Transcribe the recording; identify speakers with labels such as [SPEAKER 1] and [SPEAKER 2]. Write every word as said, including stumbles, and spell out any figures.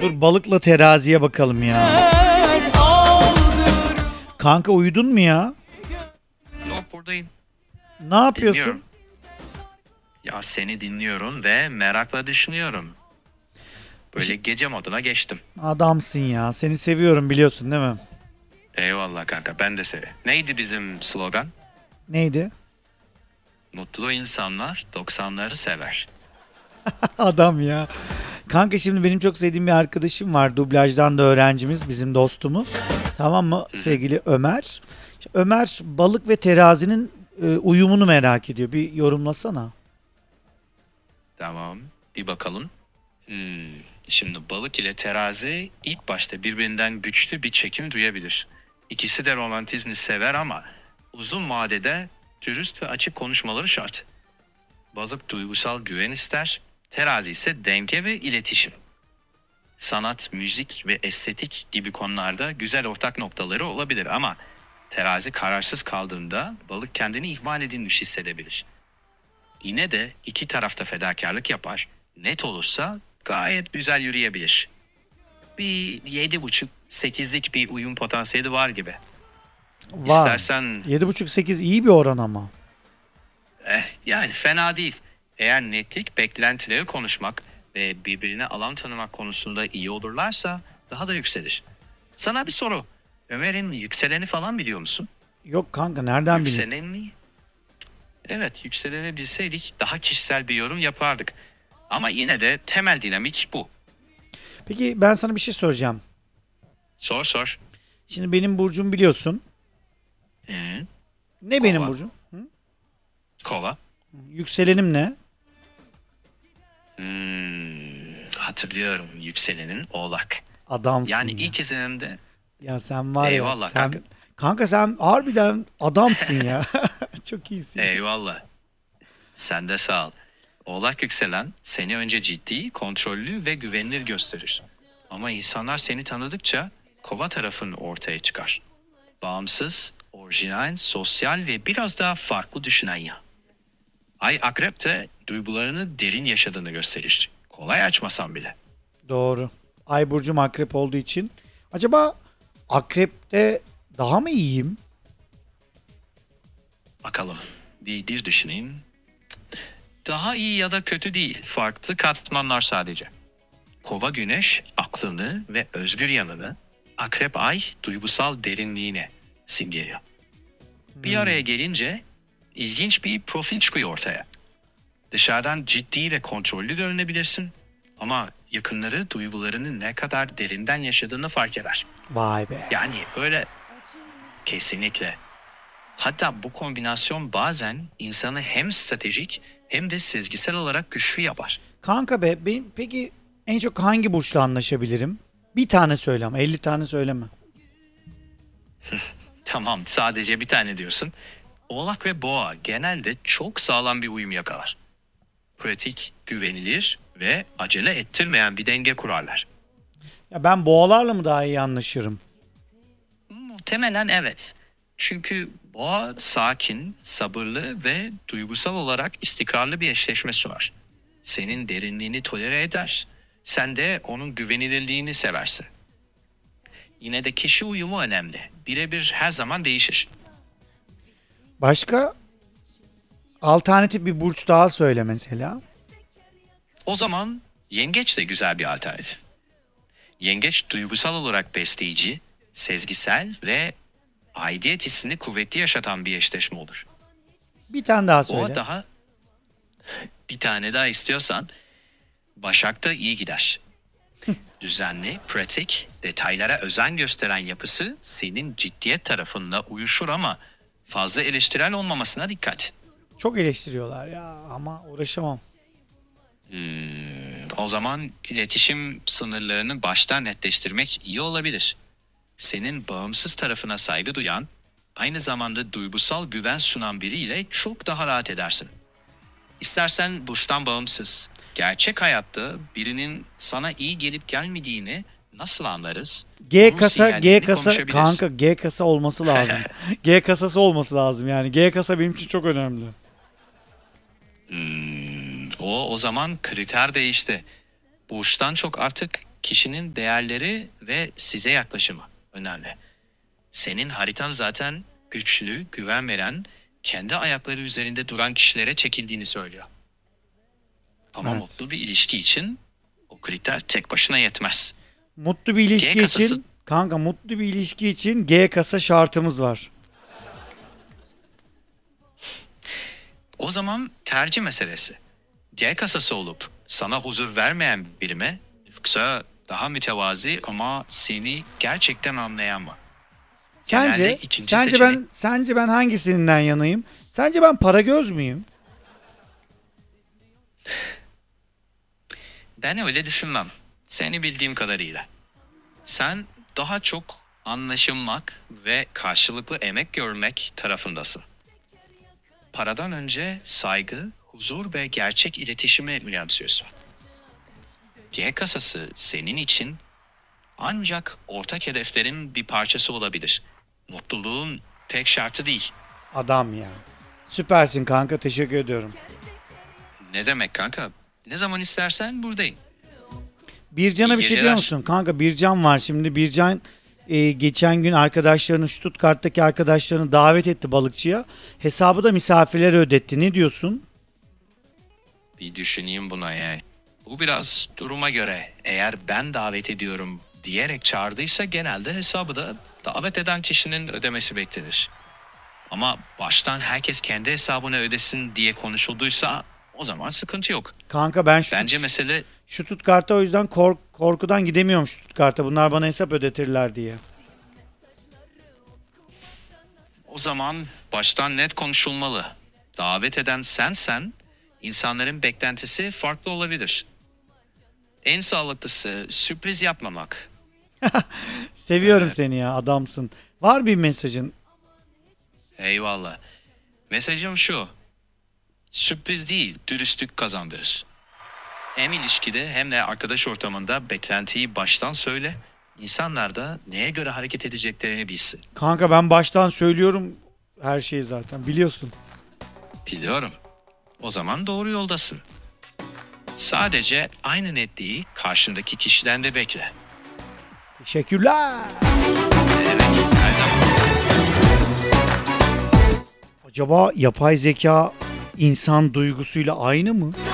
[SPEAKER 1] Dur balıkla teraziye bakalım ya. Kanka uyudun mu ya?
[SPEAKER 2] Yok, buradayım.
[SPEAKER 1] Ne yapıyorsun?
[SPEAKER 2] Dinliyorum. Ya seni dinliyorum ve merakla düşünüyorum. Böyle gece moduna geçtim.
[SPEAKER 1] Adamsın ya. Seni seviyorum biliyorsun değil mi?
[SPEAKER 2] Eyvallah kanka, ben de seni. Neydi bizim slogan?
[SPEAKER 1] Neydi?
[SPEAKER 2] Mutlu insanlar doksanları sever.
[SPEAKER 1] Adam ya. Kanka şimdi benim çok sevdiğim bir arkadaşım var. Dublajdan da öğrencimiz, bizim dostumuz. Tamam mı sevgili Ömer? İşte Ömer balık ve terazinin e, uyumunu merak ediyor. Bir yorumlasana.
[SPEAKER 2] Tamam, bir bakalım. Hmm, Şimdi balık ile terazi ilk başta birbirinden güçlü bir çekim duyabilir. İkisi de romantizmi sever ama uzun vadede dürüst ve açık konuşmaları şart. Balık duygusal güven ister, terazi ise denge ve iletişim. Sanat, müzik ve estetik gibi konularda güzel ortak noktaları olabilir ama terazi kararsız kaldığında balık kendini ihmal edilmiş hissedebilir. Yine de iki tarafta fedakarlık yapar, net olursa gayet güzel yürüyebilir. Bir yedi buçuk sekizlik bir uyum potansiyeli var gibi.
[SPEAKER 1] Var.
[SPEAKER 2] İstersen
[SPEAKER 1] yedi buçuk sekiz iyi bir oran ama.
[SPEAKER 2] eh, yani fena değil. Eğer netlik, beklentileri konuşmak ve birbirine alan tanımak konusunda iyi olurlarsa daha da yükselir. Sana bir soru. Ömer'in yükseleni falan biliyor musun?
[SPEAKER 1] Yok kanka nereden bileyim?
[SPEAKER 2] Yükseleni? Evet, yükseleni bilseydik daha kişisel bir yorum yapardık. Ama yine de temel dinamik bu.
[SPEAKER 1] Peki ben sana bir şey soracağım.
[SPEAKER 2] Sor sor.
[SPEAKER 1] Şimdi benim burcum biliyorsun.
[SPEAKER 2] Hı,
[SPEAKER 1] Ne benim
[SPEAKER 2] Kova.
[SPEAKER 1] burcum? Hı?
[SPEAKER 2] Kova.
[SPEAKER 1] Yükselenim ne?
[SPEAKER 2] Hmm, hatırlıyorum, yükselenin Oğlak.
[SPEAKER 1] Adamsın
[SPEAKER 2] Yani
[SPEAKER 1] ya.
[SPEAKER 2] ilk izlenimde
[SPEAKER 1] Ya sen var ya
[SPEAKER 2] eyvallah
[SPEAKER 1] sen
[SPEAKER 2] kanka.
[SPEAKER 1] kanka sen harbiden adamsın ya. Çok iyisin.
[SPEAKER 2] Eyvallah. Sen de sağ ol. Oğlak yükselen seni önce ciddi, kontrollü ve güvenilir gösterir. Ama insanlar seni tanıdıkça kova tarafın ortaya çıkar. Bağımsız, orijinal, sosyal ve biraz daha farklı düşünen ya. Ay akrep de duygularını derin yaşadığını gösterir. Kolay açmasan bile.
[SPEAKER 1] Doğru. Ay burcum akrep olduğu için. Acaba akrepte daha mı iyiyim?
[SPEAKER 2] Bakalım. Bir, bir düşüneyim. Daha iyi ya da kötü değil. Farklı katmanlar sadece. Kova güneş aklını ve özgür yanını, akrep ay duygusal derinliğine simgeliyor. Bir araya gelince ilginç bir profil çıkıyor ortaya. Dışarıdan ciddi ve kontrollü görünebilirsin ama yakınları duygularını ne kadar derinden yaşadığını fark eder.
[SPEAKER 1] Vay be.
[SPEAKER 2] Yani öyle kesinlikle. Hatta bu kombinasyon bazen insanı hem stratejik hem de sezgisel olarak güçlü yapar.
[SPEAKER 1] Kanka be benim peki en çok hangi burçla anlaşabilirim? Bir tane söyle ama elli tane söyleme.
[SPEAKER 2] Tamam, sadece bir tane diyorsun. Oğlak ve Boğa genelde çok sağlam bir uyum yakalar. Pratik, güvenilir ve acele ettirmeyen bir denge kurarlar.
[SPEAKER 1] Ya ben boğalarla mı daha iyi anlaşırım?
[SPEAKER 2] Muhtemelen evet. Çünkü Boğa sakin, sabırlı ve duygusal olarak istikrarlı bir eşleşme sunar. Senin derinliğini tolere eder. Sen de onun güvenilirliğini seversin. Yine de kişi uyumu önemli. Birebir her zaman değişir.
[SPEAKER 1] Başka alternatif bir burç daha söyle mesela.
[SPEAKER 2] O zaman yengeç de güzel bir alternatif. Yengeç duygusal olarak besleyici, sezgisel ve aidiyet hissini kuvvetli yaşatan bir eşleşme olur.
[SPEAKER 1] Bir tane daha
[SPEAKER 2] O
[SPEAKER 1] söyle.
[SPEAKER 2] daha bir tane daha istiyorsan Başak da iyi gider. Düzenli, pratik, detaylara özen gösteren yapısı senin ciddiyet tarafınla uyuşur ama fazla eleştirel olmamasına dikkat.
[SPEAKER 1] Çok eleştiriyorlar ya ama uğraşamam.
[SPEAKER 2] O zaman iletişim sınırlarını baştan netleştirmek iyi olabilir. Senin bağımsız tarafına saygı duyan, aynı zamanda duygusal güven sunan biriyle çok daha rahat edersin. İstersen burçtan bağımsız, gerçek hayatta birinin sana iyi gelip gelmediğini nasıl anlarız?
[SPEAKER 1] G
[SPEAKER 2] Onun
[SPEAKER 1] kasa G
[SPEAKER 2] sinyallerini
[SPEAKER 1] kasa
[SPEAKER 2] konuşabiliriz.
[SPEAKER 1] kanka G kasa olması lazım. G kasası olması lazım yani. G kasa benim için çok önemli.
[SPEAKER 2] O o zaman kriter değişti. Burçtan çok artık kişinin değerleri ve size yaklaşımı önemli. Senin haritan zaten güçlü, güven veren, kendi ayakları üzerinde duran kişilere çekildiğini söylüyor. Ama
[SPEAKER 1] Evet.
[SPEAKER 2] mutlu bir ilişki için o kriter tek başına yetmez.
[SPEAKER 1] Mutlu bir ilişki
[SPEAKER 2] G kasası-
[SPEAKER 1] için kanka mutlu bir ilişki için G kasa şartımız var.
[SPEAKER 2] O zaman tercih meselesi. G kasası olup sana huzur vermeyen biri mi? Yoksa daha mütevazi ama seni gerçekten anlayan mı?
[SPEAKER 1] Sence
[SPEAKER 2] Genelde ikinci
[SPEAKER 1] sence
[SPEAKER 2] seçenek.
[SPEAKER 1] ben sence ben hangisinden yanayım? Sence ben para göz müyüm?
[SPEAKER 2] Ben öyle düşünmem. Seni bildiğim kadarıyla. Sen daha çok anlaşılmak ve karşılıklı emek görmek tarafındasın. Paradan önce saygı, huzur ve gerçek iletişimi önemsiyorsun. G kasası senin için ancak ortak hedeflerin bir parçası olabilir. Mutluluğun tek şartı değil.
[SPEAKER 1] Adam ya. Süpersin kanka, teşekkür ediyorum.
[SPEAKER 2] Ne demek kanka? Ne zaman istersen buradayım.
[SPEAKER 1] Bircan'a
[SPEAKER 2] İyi
[SPEAKER 1] bir şey diyor
[SPEAKER 2] geceler.
[SPEAKER 1] musun? Kanka Bircan var şimdi. Bircan e, geçen gün arkadaşlarını, Stuttgart'taki arkadaşlarını davet etti balıkçıya. Hesabı da misafirlere ödetti. Ne diyorsun?
[SPEAKER 2] Bir düşüneyim buna yani. Bu biraz duruma göre. Eğer ben davet ediyorum diyerek çağırdıysa genelde hesabı da davet eden kişinin ödemesi beklenir. Ama baştan herkes kendi hesabını ödesin diye konuşulduysa o zaman sıkıntı yok.
[SPEAKER 1] Kanka ben şu
[SPEAKER 2] Bence mesele
[SPEAKER 1] Stuttgart'a o yüzden kork- korkudan gidemiyorum Stuttgart'a. Bunlar bana hesap ödetirler diye.
[SPEAKER 2] o zaman baştan net konuşulmalı. Davet eden sensen insanların beklentisi farklı olabilir. En sağlıklısı sürpriz yapmamak.
[SPEAKER 1] Seviyorum seni ya, adamsın. Var bir mesajın.
[SPEAKER 2] Eyvallah. Mesajım şu. Sürpriz değil, dürüstlük kazandırır. Hem ilişkide hem de arkadaş ortamında beklentiyi baştan söyle. İnsanlar da neye göre hareket edeceklerini bilsin.
[SPEAKER 1] Kanka ben baştan söylüyorum her şeyi zaten biliyorsun.
[SPEAKER 2] Biliyorum. O zaman doğru yoldasın. Sadece aynı netliği karşındaki kişiden de bekle.
[SPEAKER 1] Teşekkürler.
[SPEAKER 2] Ne demek? Her zaman.
[SPEAKER 1] Acaba yapay zeka insan duygusuyla aynı mı?